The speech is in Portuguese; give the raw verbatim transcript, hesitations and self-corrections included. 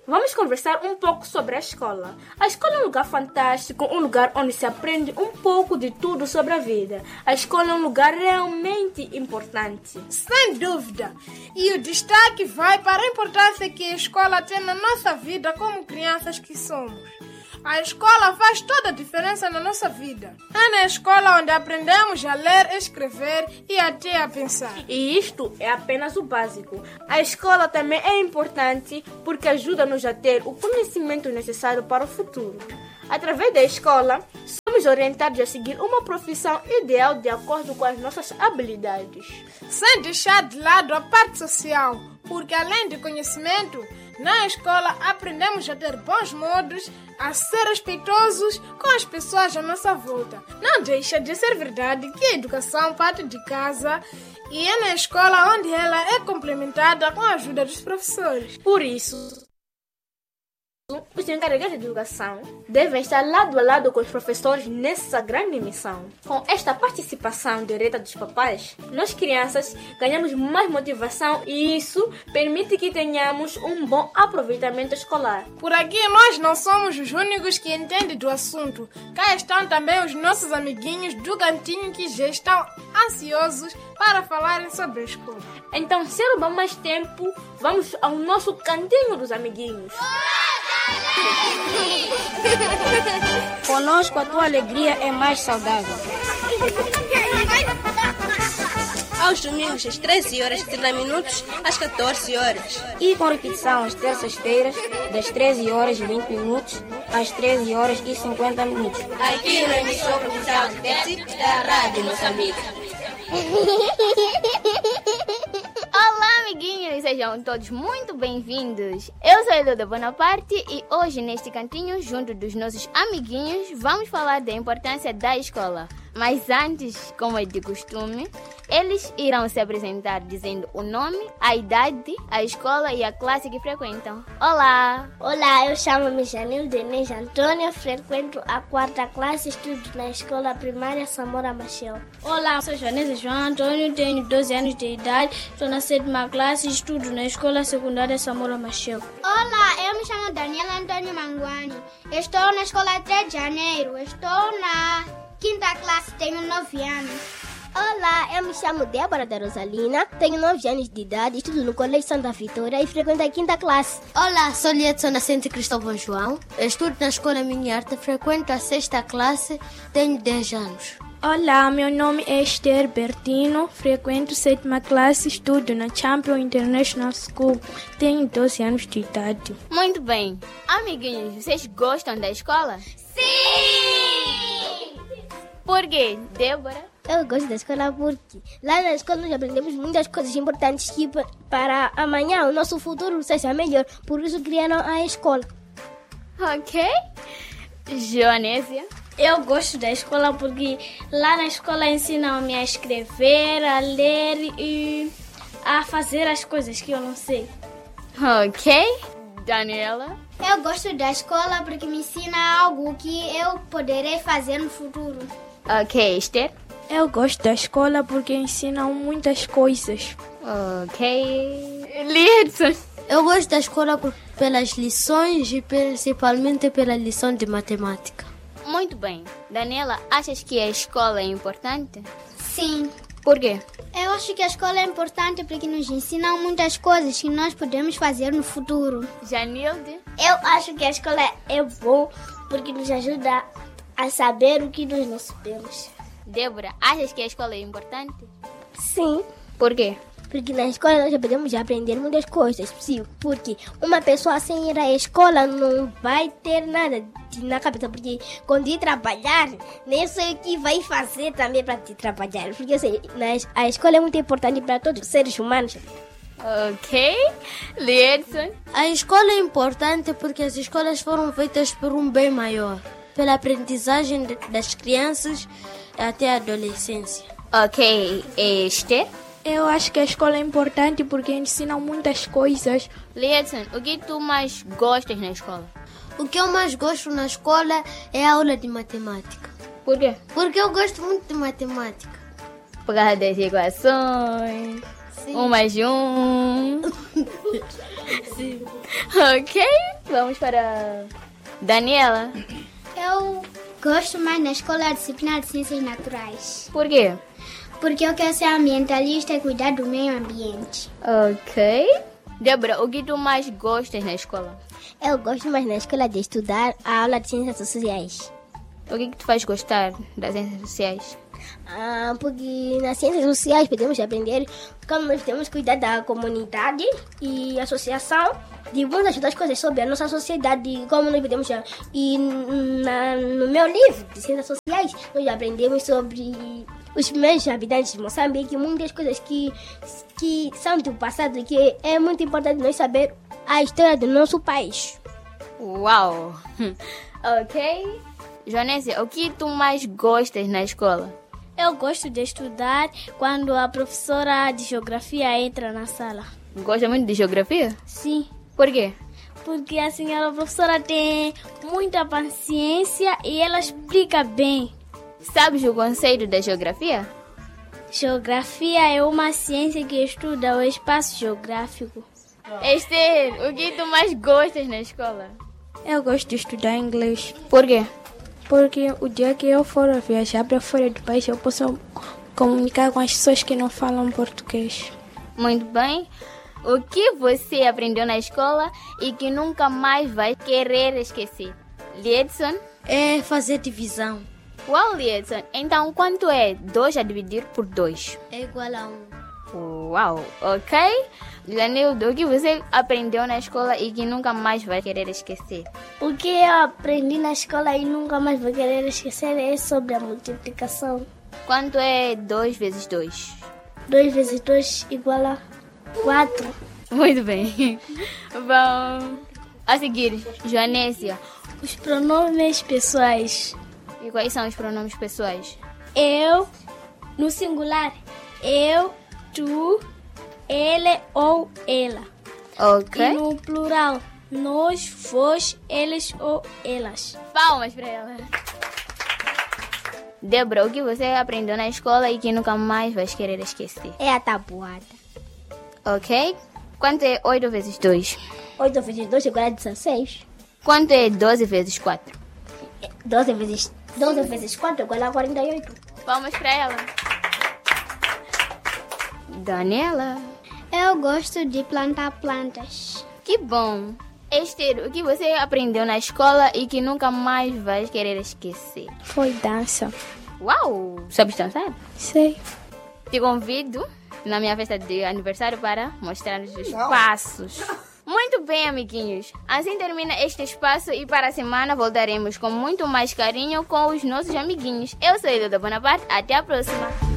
vamos conversar um pouco sobre a escola. A escola é um lugar fantástico, um lugar onde se aprende um pouco de tudo sobre a vida. A escola é um lugar realmente importante. Sem dúvida. E o destaque vai para a importância que a escola tem na nossa vida como crianças que somos. A escola faz toda a diferença na nossa vida. É na escola onde aprendemos a ler, escrever e até a pensar. E isto é apenas o básico. A escola também é importante porque ajuda-nos a ter o conhecimento necessário para o futuro. Através da escola, somos orientados a seguir uma profissão ideal de acordo com as nossas habilidades. Sem deixar de lado a parte social, porque além de conhecimento, na escola aprendemos a ter bons modos, a ser respeitosos com as pessoas à nossa volta. Não deixa de ser verdade que a educação parte de casa e é na escola onde ela é complementada com a ajuda dos professores. Por isso, os encarregados de educação devem estar lado a lado com os professores nessa grande missão. Com esta participação direta dos papais, nós crianças ganhamos mais motivação e isso permite que tenhamos um bom aproveitamento escolar. Por aqui nós não somos os únicos que entendem do assunto. Cá estão também os nossos amiguinhos do cantinho que já estão ansiosos para falarem sobre a escola. Então, sem roubar mais tempo, vamos ao nosso cantinho dos amiguinhos. Conosco a tua alegria é mais saudável. Aos domingos, às treze horas e trinta minutos, às catorze horas. E com repetição às terças-feiras, das treze horas e vinte minutos, às treze horas e cinquenta minutos. Aqui na emissão provincial de Tete, da Rádio Moçambique. Olá, amiguinhos! Sejam todos muito bem-vindos. Eu sou a Eluda Bonaparte e hoje, neste cantinho, junto dos nossos amiguinhos, vamos falar da importância da escola. Mas antes, como é de costume, eles irão se apresentar dizendo o nome, a idade, a escola e a classe que frequentam. Olá! Olá, eu chamo-me Janil Denise Antônia, frequento a quarta classe, estudo na escola primária Samora Machel. Olá, sou Joanesa João Antônio, tenho doze anos de idade, estou na sétima classe, estudo na escola secundária Samora Machel. Olá, eu me chamo Daniela Antônio Manguani, estou na escola três de janeiro, estou na quinta classe, tenho nove anos. Olá, eu me chamo Débora da Rosalina, tenho nove anos de idade, estudo no Colégio Santa Vitória e frequento a quinta classe. Olá, sou Liedson Nascente Cristóvão João, estudo na Escola Minha Arte, frequento a sexta classe, tenho dez anos. Olá, meu nome é Esther Bertino, frequento a sétima classe, estudo na Champion International School, tenho doze anos de idade. Muito bem. Amiguinhos, vocês gostam da escola? Sim! Por quê, Débora? Eu gosto da escola porque lá na escola nós aprendemos muitas coisas importantes que para amanhã o nosso futuro seja melhor. Por isso criaram a escola. Ok. Joanésia? Eu gosto da escola porque lá na escola ensinam-me a escrever, a ler e a fazer as coisas que eu não sei. Ok. Daniela? Eu gosto da escola porque me ensina algo que eu poderei fazer no futuro. Ok, Esther? Eu gosto da escola porque ensinam muitas coisas. Ok. Liedson? Eu gosto da escola por, pelas lições e principalmente pela lição de matemática. Muito bem. Daniela, achas que a escola é importante? Sim. Por quê? Eu acho que a escola é importante porque nos ensina muitas coisas que nós podemos fazer no futuro. Janilde? Eu acho que a escola é bom porque nos ajuda a saber o que nós não sabemos. Débora, achas que a escola é importante? Sim. Por quê? Porque na escola nós podemos aprender muitas coisas. Sim, porque uma pessoa sem ir à escola não vai ter nada na cabeça. Porque quando ir trabalhar, nem sei o que vai fazer também para te trabalhar. Porque assim, a escola é muito importante para todos os seres humanos. Ok. Liedson? A escola é importante porque as escolas foram feitas por um bem maior. Pela aprendizagem das crianças até a adolescência. Ok. Esther? Eu acho que a escola é importante porque ensina muitas coisas. Liedson, o que tu mais gostas na escola? O que eu mais gosto na escola é a aula de matemática. Por quê? Porque eu gosto muito de matemática. Por causa das equações. Sim. Um mais um. Sim. Ok. Vamos para Daniela. Eu gosto mais na escola disciplinar de ciências naturais. Por quê? Porque eu quero ser ambientalista e cuidar do meio ambiente. Ok. Débora, o que tu mais gostas na escola? Eu gosto mais na escola de estudar a aula de ciências sociais. O que, que te faz gostar das ciências sociais? Ah, porque nas ciências sociais podemos aprender como nós temos que cuidar da comunidade e associação de muitas outras coisas sobre a nossa sociedade, como nós podemos... E na, no meu livro de ciências sociais, nós aprendemos sobre os primeiros habitantes de Moçambique, muitas coisas que, que são do passado e que é muito importante nós saber a história do nosso país. Uau! Ok. Jonésia, o que tu mais gostas na escola? Eu gosto de estudar quando a professora de geografia entra na sala. Gosta muito de geografia? Sim. Por quê? Porque a senhora professora tem muita paciência e ela explica bem. Sabes o conceito da geografia? Geografia é uma ciência que estuda o espaço geográfico. Esther, o que tu mais gostas na escola? Eu gosto de estudar inglês. Por quê? Porque o dia que eu for viajar para fora do país, eu posso comunicar com as pessoas que não falam português. Muito bem. O que você aprendeu na escola e que nunca mais vai querer esquecer? Liedson? É fazer divisão. Uau, Liedson. Então, quanto é dois a dividir por dois? É igual a um. Uau, ok. Janildo, o que você aprendeu na escola e que nunca mais vai querer esquecer? O que eu aprendi na escola e nunca mais vou querer esquecer é sobre a multiplicação. Quanto é dois vezes dois? dois vezes dois igual a quatro. Muito bem. Bom, a seguir, Joanésia. Os pronomes pessoais. E quais são os pronomes pessoais? Eu, no singular. Eu, tu, ele ou ela. Ok. E no plural, nós, vós, eles ou elas. Palmas para ela. Débora, o que você aprendeu na escola e que nunca mais vais querer esquecer? É a tabuada. Ok. Quanto é oito vezes dois? oito vezes dois igual a dezesseis. Quanto é doze vezes quatro? doze vezes, doze vezes quatro igual a quarenta e oito. Palmas para ela. Daniela. Eu gosto de plantar plantas. Que bom. Esther, o que você aprendeu na escola e que nunca mais vais querer esquecer? Foi dança. Uau! Sabes dançar? Sei. Te convido na minha festa de aniversário para mostrar os passos. Muito bem, amiguinhos. Assim termina este espaço e para a semana voltaremos com muito mais carinho com os nossos amiguinhos. Eu sou Hilda Bonaparte. Até a próxima.